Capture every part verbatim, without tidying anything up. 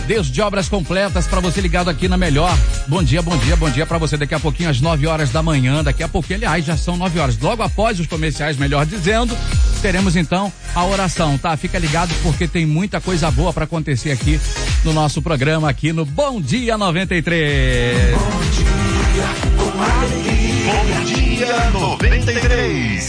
Deus de obras completas, para você ligado aqui na Melhor. Bom dia, bom dia, bom dia para você. Daqui a pouquinho às nove horas da manhã, daqui a pouquinho, aliás, já são nove horas. Logo após os comerciais, melhor dizendo, teremos então a oração, tá? Fica ligado porque tem muita coisa boa para acontecer aqui no nosso programa, aqui no Bom Dia noventa e três. Bom dia, com alegria. Bom dia noventa e três.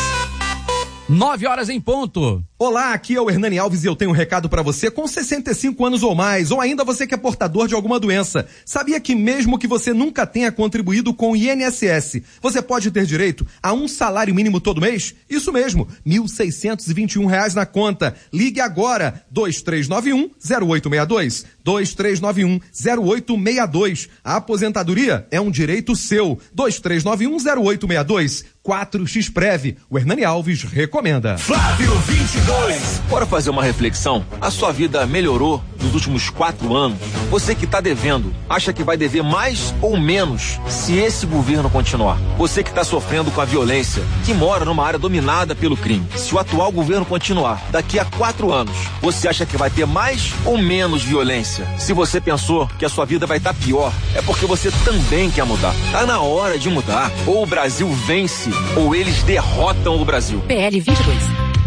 Nove horas em ponto. Olá, aqui é o Hernani Alves e eu tenho um recado pra você com sessenta e cinco anos ou mais, ou ainda você que é portador de alguma doença. Sabia que mesmo que você nunca tenha contribuído com o I N S S, você pode ter direito a um salário mínimo todo mês? Isso mesmo, mil seiscentos e vinte e um reais na conta. Ligue agora, dois três nove um, zero oito seis dois, dois três nove um, zero oito seis dois. A aposentadoria é um direito seu. dois três nove um, zero oito seis dois. quatro X Prev. O Hernani Alves recomenda. Flávio vinte e dois. Bora fazer uma reflexão? A sua vida melhorou nos últimos quatro anos? Você que está devendo, acha que vai dever mais ou menos se esse governo continuar? Você que está sofrendo com a violência, que mora numa área dominada pelo crime, se o atual governo continuar, daqui a quatro anos, você acha que vai ter mais ou menos violência? Se você pensou que a sua vida vai estar pior, é porque você também quer mudar. Tá na hora de mudar. Ou o Brasil vence, ou eles derrotam o Brasil. P L vinte e dois.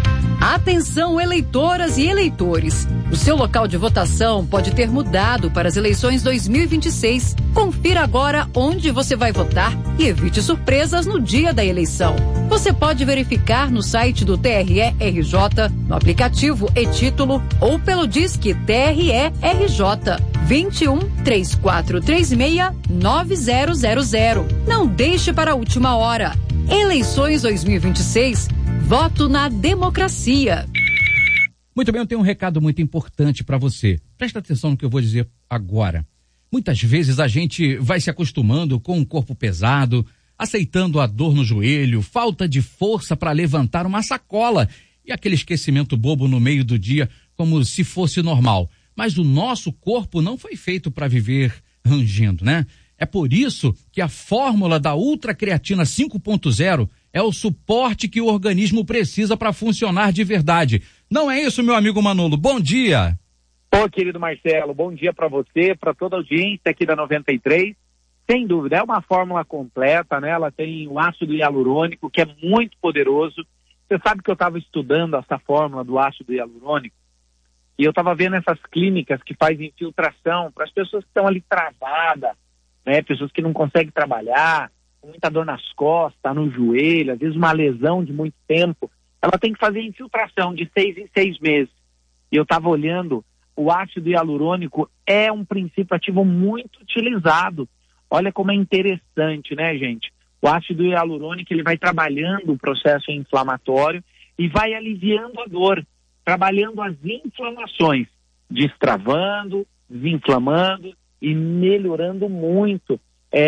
Atenção, eleitoras e eleitores. O seu local de votação pode ter mudado para as eleições dois mil e vinte e seis. Confira agora onde você vai votar e evite surpresas no dia da eleição. Você pode verificar no site do T R E R J, no aplicativo e-Título ou pelo Disque T R E R J vinte e um, três quatro três seis, nove zero zero zero. Não deixe para a última hora. Eleições dois mil e vinte e seis. Voto na democracia. Muito bem, eu tenho um recado muito importante para você. Presta atenção no que eu vou dizer agora. Muitas vezes a gente vai se acostumando com um corpo pesado, aceitando a dor no joelho, falta de força para levantar uma sacola e aquele esquecimento bobo no meio do dia como se fosse normal. Mas o nosso corpo não foi feito para viver rangendo, né? É por isso que a fórmula da Ultra Creatina cinco ponto zero é o suporte que o organismo precisa para funcionar de verdade. Não é isso, meu amigo Manolo? Bom dia. Ô, querido Marcelo, bom dia para você, para toda a audiência aqui da noventa e três. Sem dúvida, é uma fórmula completa, né? Ela tem o ácido hialurônico, que é muito poderoso. Você sabe que eu estava estudando essa fórmula do ácido hialurônico e eu estava vendo essas clínicas que fazem infiltração para as pessoas que estão ali travadas, né? Pessoas que não conseguem trabalhar, com muita dor nas costas, no joelho, às vezes uma lesão de muito tempo, ela tem que fazer infiltração de seis em seis meses. E eu estava olhando, o ácido hialurônico é um princípio ativo muito utilizado. Olha como é interessante, né, gente? O ácido hialurônico, ele vai trabalhando o processo inflamatório e vai aliviando a dor, trabalhando as inflamações, destravando, desinflamando e melhorando muito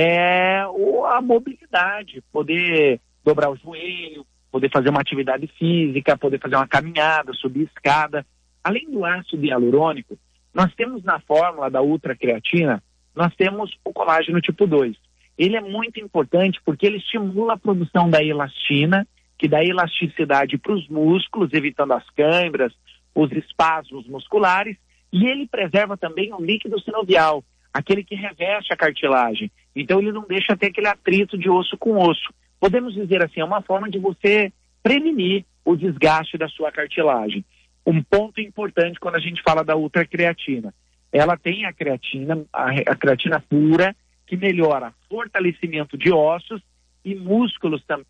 é a mobilidade, poder dobrar o joelho, poder fazer uma atividade física, poder fazer uma caminhada, subir escada. Além do ácido hialurônico, nós temos na fórmula da Ultra Creatina, nós temos o colágeno tipo dois. Ele é muito importante porque ele estimula a produção da elastina, que dá elasticidade para os músculos, evitando as câimbras, os espasmos musculares, e ele preserva também o líquido sinovial, aquele que reveste a cartilagem. Então ele não deixa ter aquele atrito de osso com osso. Podemos dizer assim, é uma forma de você prevenir o desgaste da sua cartilagem. Um ponto importante quando a gente fala da Ultra Creatina, ela tem a creatina, a, a creatina pura, que melhora fortalecimento de ossos e músculos também.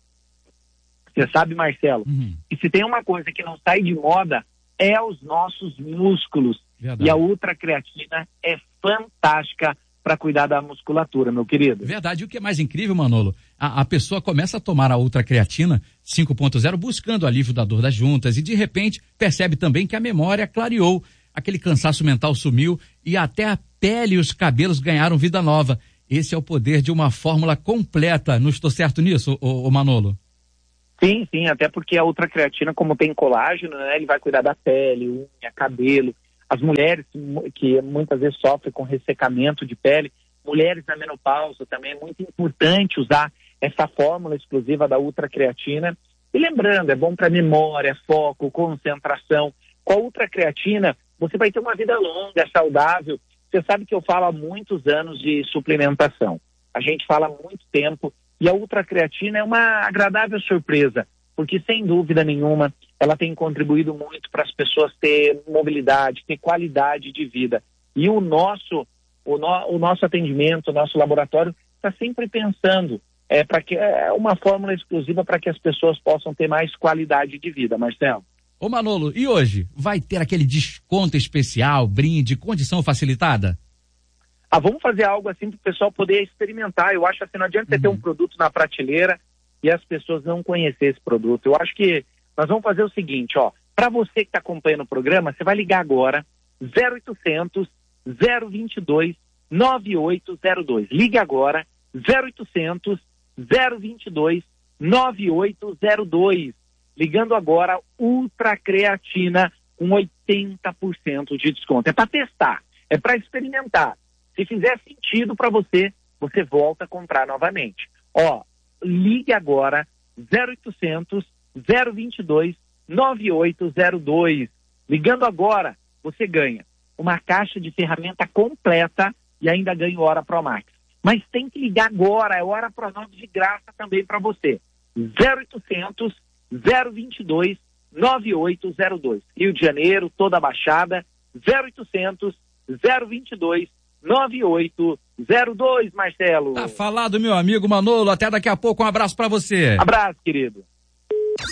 Você sabe, Marcelo, uhum. E se tem uma coisa que não sai de moda, é os nossos músculos. Verdade. E a Ultra Creatina é fantástica para cuidar da musculatura, meu querido. Verdade. E o que é mais incrível, Manolo, a, a pessoa começa a tomar a Ultra Creatina cinco ponto zero buscando alívio da dor das juntas e de repente percebe também que a memória clareou, aquele cansaço mental sumiu e até a pele e os cabelos ganharam vida nova. Esse é o poder de uma fórmula completa. Não estou certo nisso, ô, ô Manolo? Sim, sim, até porque a Ultra Creatina, como tem colágeno, né, ele vai cuidar da pele, unha, cabelo. As mulheres que muitas vezes sofrem com ressecamento de pele, mulheres na menopausa também, é muito importante usar essa fórmula exclusiva da Ultra Creatina. E lembrando, é bom para memória, foco, concentração. Com a Ultra Creatina, você vai ter uma vida longa, saudável. Você sabe que eu falo há muitos anos de suplementação. A gente fala há muito tempo e a Ultra Creatina é uma agradável surpresa, porque sem dúvida nenhuma ela tem contribuído muito para as pessoas ter mobilidade, ter qualidade de vida. E o nosso, o, no, o nosso atendimento, o nosso laboratório está sempre pensando é, para que é uma fórmula exclusiva para que as pessoas possam ter mais qualidade de vida, Marcelo. Ô Manolo, e hoje? Vai ter aquele desconto especial, brinde, condição facilitada? Ah, vamos fazer algo assim para o pessoal poder experimentar. Eu acho assim, não adianta você ter um produto na prateleira e as pessoas não conhecerem esse produto. Eu acho que nós vamos fazer o seguinte, ó, para você que está acompanhando o programa, você vai ligar agora, zero oitocentos, zero vinte e dois, nove oito zero dois. Ligue agora, zero oitocentos, zero vinte e dois, nove oito zero dois. Ligando agora, Ultra Creatina com oitenta por cento de desconto. É para testar, é para experimentar. Se fizer sentido para você, você volta a comprar novamente. Ó, ligue agora, zero oitocentos, zero vinte e dois, nove oito zero dois. Ligando agora, você ganha uma caixa de ferramenta completa e ainda ganha o Hora Pro Max. Mas tem que ligar agora, é Hora Pro Max de graça também para você. zero oitocentos, zero vinte e dois, nove oito zero dois. Rio de Janeiro, toda a Baixada, zero oitocentos, zero vinte e dois, nove oito zero dois, Marcelo. Tá falado, meu amigo Manolo. Até daqui a pouco. Um abraço pra você. Abraço, querido.